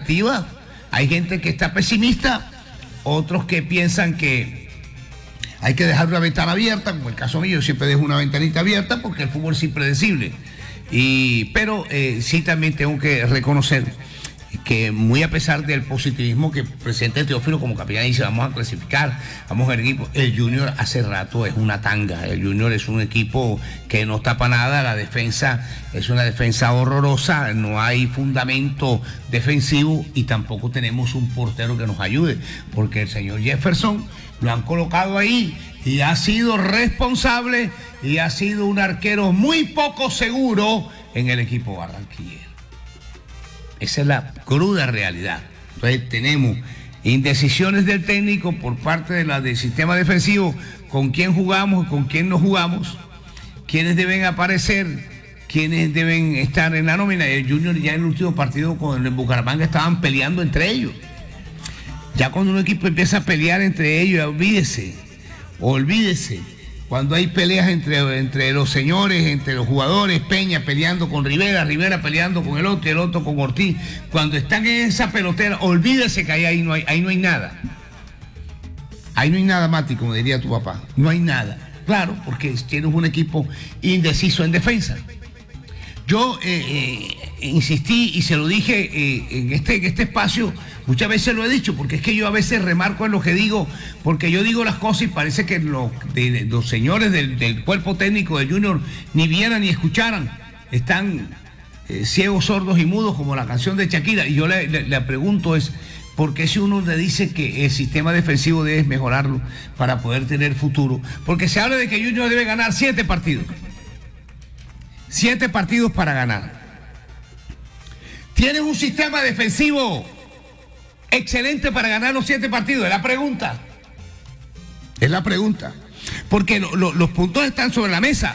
expectativas. Hay gente que está pesimista, otros que piensan que hay que dejar una ventana abierta, como el caso mío, yo siempre dejo una ventanita abierta porque el fútbol es impredecible. Pero sí también tengo que reconocer que muy a pesar del positivismo que presenta Teófilo como capitán y dice vamos a clasificar, vamos al equipo, el Junior hace rato es una tanga, el Junior es un equipo que no tapa nada, la defensa es una defensa horrorosa, no hay fundamento defensivo y tampoco tenemos un portero que nos ayude, porque el señor Jefferson lo han colocado ahí y ha sido responsable y ha sido un arquero muy poco seguro en el equipo barranquillero. Esa es la cruda realidad. Entonces tenemos indecisiones del técnico por parte del sistema defensivo, con quién jugamos, con quién no jugamos, quiénes deben aparecer, quiénes deben estar en la nómina. El Junior ya en el último partido con el Bucaramanga estaban peleando entre ellos. Ya cuando un equipo empieza a pelear entre ellos, olvídese. Cuando hay peleas entre los señores, entre los jugadores, Peña peleando con Rivera, Rivera peleando con el otro y el otro con Ortiz, cuando están en esa pelotera, olvídese que ahí no hay nada. Ahí no hay nada, Mati, como diría tu papá. No hay nada. Claro, porque tienes un equipo indeciso en defensa. Yo insistí y se lo dije en este espacio, muchas veces lo he dicho, porque es que yo a veces remarco en lo que digo, porque yo digo las cosas y parece que los señores del cuerpo técnico de Junior ni vieran ni escucharan, están ciegos, sordos y mudos como la canción de Shakira. Y yo le pregunto ¿por qué si uno le dice que el sistema defensivo debe mejorarlo para poder tener futuro? Porque se habla de que Junior debe ganar 7 partidos. 7 partidos para ganar. ¿Tienes un sistema defensivo excelente para ganar los 7 partidos? Es la pregunta. Es la pregunta. Porque los puntos están sobre la mesa.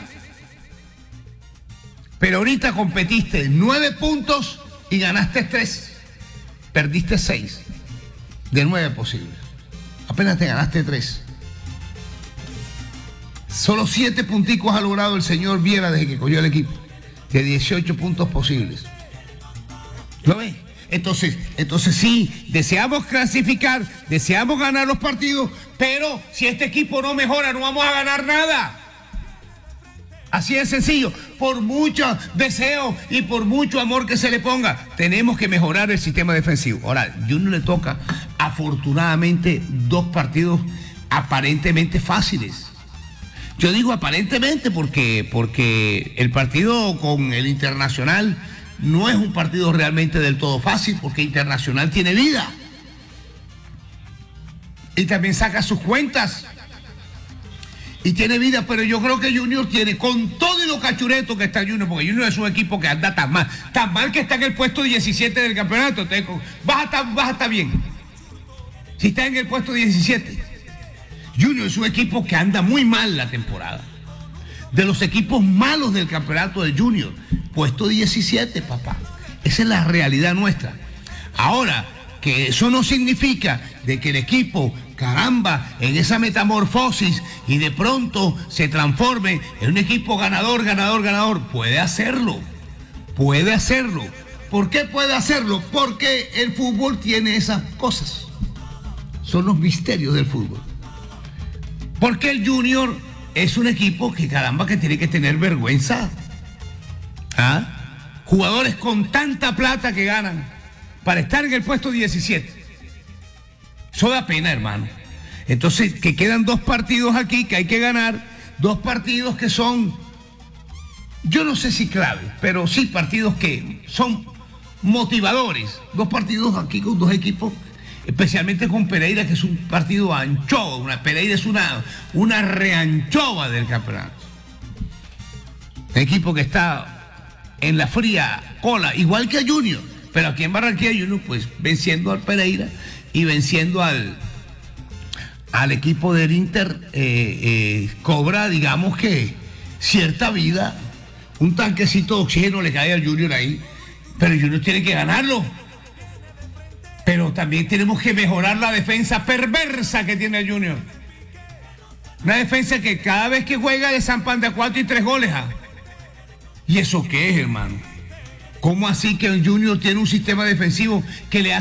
Pero ahorita competiste 9 puntos y ganaste 3. Perdiste 6 de 9 posibles. Apenas te ganaste 3. Solo 7 punticos ha logrado el señor Viera desde que cogió el equipo, de 18 puntos posibles. ¿Lo ves? Entonces sí, deseamos clasificar, deseamos ganar los partidos, pero si este equipo no mejora, no vamos a ganar nada. Así de sencillo. Por mucho deseo y por mucho amor que se le ponga, tenemos que mejorar el sistema defensivo. Ahora, Junior le toca, afortunadamente, 2 partidos aparentemente fáciles. Yo digo aparentemente porque el partido con el Internacional no es un partido realmente del todo fácil, porque Internacional tiene vida. Y también saca sus cuentas. Y tiene vida, pero yo creo que Junior tiene, con todo y lo cachureto que está Junior, porque Junior es un equipo que anda tan mal que está en el puesto 17 del campeonato. Entonces, vas a estar bien. Si está en el puesto 17. Junior es un equipo que anda muy mal la temporada. De los equipos malos del campeonato de Junior, puesto 17, papá. Esa es la realidad nuestra. Ahora, que eso no significa de que el equipo, caramba, en esa metamorfosis y de pronto se transforme en un equipo ganador. Puede hacerlo. ¿Por qué puede hacerlo? Porque el fútbol tiene esas cosas. Son los misterios del fútbol. Porque el Junior es un equipo que, caramba, que tiene que tener vergüenza. Jugadores con tanta plata que ganan para estar en el puesto 17. Eso da pena, hermano. Entonces, que quedan 2 partidos aquí que hay que ganar. 2 partidos que son, yo no sé si claves, pero sí partidos que son motivadores. 2 partidos aquí con 2 equipos, especialmente con Pereira, que es un partido anchoa. Pereira es una reanchoa del campeonato. Un equipo que está en la fría cola, igual que a Junior, pero aquí en Barranquilla Junior, pues venciendo al Pereira y venciendo al equipo del Inter, cobra, digamos que, cierta vida. Un tanquecito de oxígeno le cae al Junior ahí, pero el Junior tiene que ganarlo. Pero también tenemos que mejorar la defensa perversa que tiene el Junior. Una defensa que cada vez que juega le zampan de 4 y 3 goles. ¿Y eso qué es, hermano? ¿Cómo así que el Junior tiene un sistema defensivo que le hace